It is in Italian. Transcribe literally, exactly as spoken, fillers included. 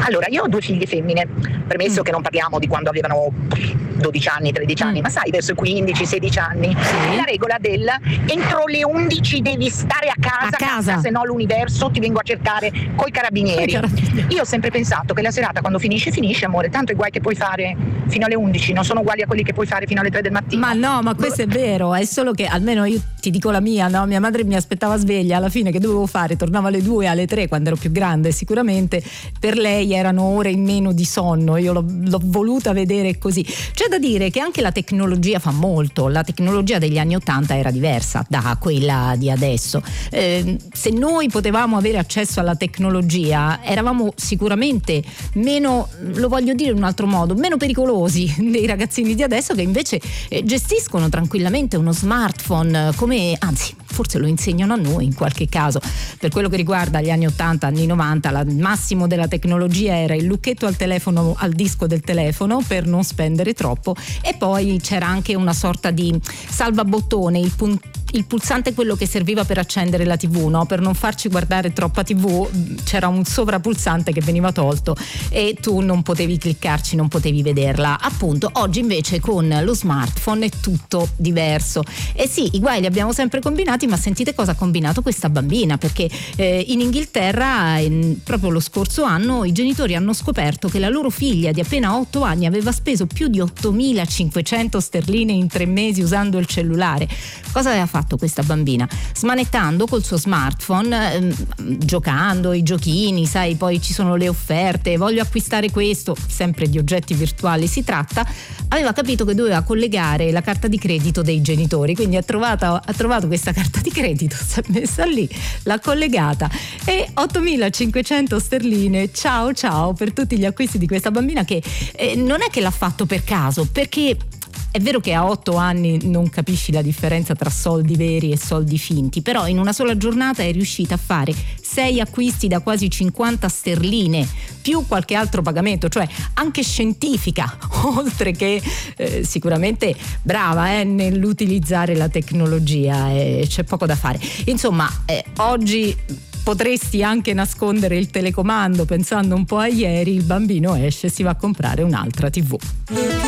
Allora, io ho due figlie femmine, premesso mm. che non parliamo di quando avevano dodici anni, tredici anni, mm. ma sai, verso i quindici sedici anni, sì. La regola del entro le undici devi stare a casa, a casa. se no l'universo ti vengo a cercare coi carabinieri. carabinieri. Io ho sempre pensato che la serata quando finisce, finisce, amore, tanto i guai che puoi fare fino alle undici non sono uguali a quelli che puoi fare fino alle tre del mattino. Ma no, ma questo è vero, è solo che almeno io ti dico la mia, no? Mia madre mi aspettava sveglia, alla fine che dovevo fare? Tornavo alle due, alle tre quando ero più grande, sicuramente per lei erano ore in meno di sonno, io l'ho, l'ho voluta vedere così. C'è da dire che anche la tecnologia fa molto, la tecnologia degli anni ottanta era diversa da quella di adesso. Eh, se noi potevamo avere accesso alla tecnologia eravamo sicuramente meno, lo voglio dire in un altro modo, meno pericolosi dei ragazzini di adesso che invece eh, gestiscono tranquillamente uno smartphone come, anzi forse lo insegnano a noi in qualche caso. Per quello che riguarda gli anni ottanta, anni novanta, il massimo della tecnologia era il lucchetto al telefono, al disco del telefono per non spendere troppo, e poi c'era anche una sorta di salvabottone, il punto il pulsante, quello che serviva per accendere la tivù, no? Per non farci guardare troppa tivù c'era un sovrapulsante che veniva tolto e tu non potevi cliccarci, non potevi vederla. Appunto, oggi invece con lo smartphone è tutto diverso. E sì, i guai li abbiamo sempre combinati, ma sentite cosa ha combinato questa bambina, perché eh, in Inghilterra in, proprio lo scorso anno i genitori hanno scoperto che la loro figlia di appena otto anni aveva speso più di ottomilacinquecento sterline in tre mesi usando il cellulare. Cosa aveva fatto questa bambina? Smanettando col suo smartphone, ehm, giocando i giochini, sai, poi ci sono le offerte, voglio acquistare questo, sempre di oggetti virtuali si tratta, aveva capito che doveva collegare la carta di credito dei genitori, quindi ha trovato, ha trovato questa carta di credito, si è messa lì, l'ha collegata e ottomilacinquecento sterline, ciao ciao per tutti gli acquisti di questa bambina, che eh, non è che l'ha fatto per caso, perché è vero che a otto anni non capisci la differenza tra soldi veri e soldi finti, però in una sola giornata è riuscita a fare sei acquisti da quasi cinquanta sterline più qualche altro pagamento, cioè anche scientifica, oltre che eh, sicuramente brava eh, nell'utilizzare la tecnologia, e eh, c'è poco da fare. Insomma, eh, oggi potresti anche nascondere il telecomando pensando un po' a ieri, il bambino esce e si va a comprare un'altra tivù.